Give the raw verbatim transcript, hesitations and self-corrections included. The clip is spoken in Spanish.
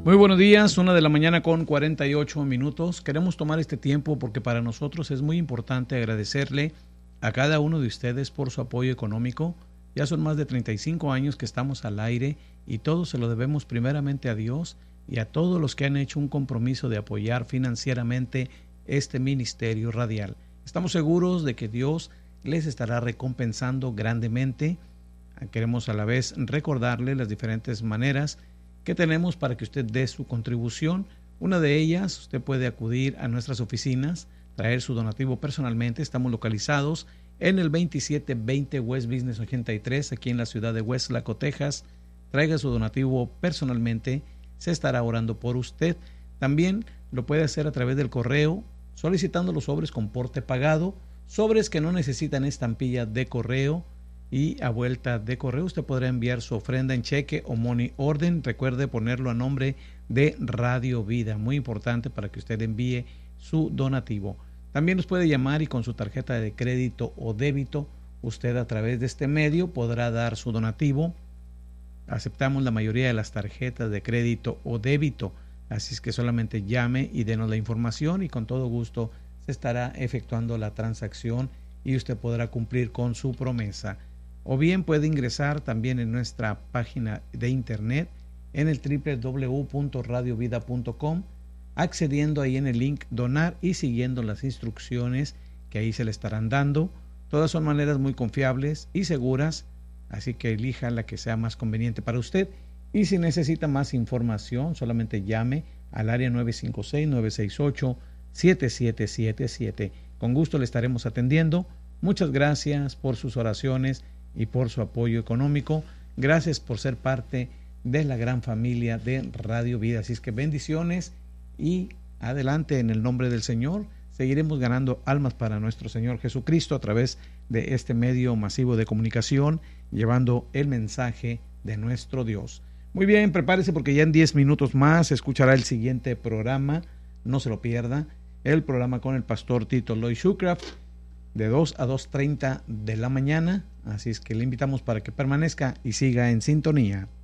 Muy buenos días, una de la mañana con cuarenta y ocho minutos. Queremos tomar este tiempo porque para nosotros es muy importante agradecerle a cada uno de ustedes por su apoyo económico. Ya son más de treinta y cinco años que estamos al aire y todo se lo debemos primeramente a Dios y a todos los que han hecho un compromiso de apoyar financieramente este ministerio radial. Estamos seguros de que Dios les estará recompensando grandemente. Queremos a la vez recordarle las diferentes maneras que tenemos para que usted dé su contribución. Una de ellas, usted puede acudir a nuestras oficinas, traer su donativo personalmente. Estamos localizados en el veintisiete veinte West Business ochenta y tres, aquí en la ciudad de Westlaco, Texas. Traiga su donativo personalmente, se estará orando por usted. También lo puede hacer a través del correo, solicitando los sobres con porte pagado, sobres que no necesitan estampilla de correo, y a vuelta de correo usted podrá enviar su ofrenda en cheque o money order. Recuerde ponerlo a nombre de Radio Vida, muy importante para que usted envíe su donativo. También nos puede llamar y con su tarjeta de crédito o débito, usted a través de este medio podrá dar su donativo. Aceptamos la mayoría de las tarjetas de crédito o débito, así es que solamente llame y denos la información y con todo gusto se estará efectuando la transacción y usted podrá cumplir con su promesa. O bien puede ingresar también en nuestra página de internet en el doble u doble u doble u punto radio vida punto com, accediendo ahí en el link donar y siguiendo las instrucciones que ahí se le estarán dando. Todas son maneras muy confiables y seguras, así que elija la que sea más conveniente para usted. Y si necesita más información, solamente llame al área nueve cinco seis, nueve seis ocho, siete siete siete siete. Con gusto le estaremos atendiendo. Muchas gracias por sus oraciones y por su apoyo económico. Gracias por ser parte de la gran familia de Radio Vida. Así es que bendiciones y adelante en el nombre del Señor. Seguiremos ganando almas para nuestro Señor Jesucristo a través de este medio masivo de comunicación, llevando el mensaje de nuestro Dios. Muy bien, prepárese porque ya en diez minutos más escuchará el siguiente programa. No se lo pierda, el programa con el pastor Tito Loy Shoecraft, de dos a dos treinta de la mañana, así es que le invitamos para que permanezca y siga en sintonía.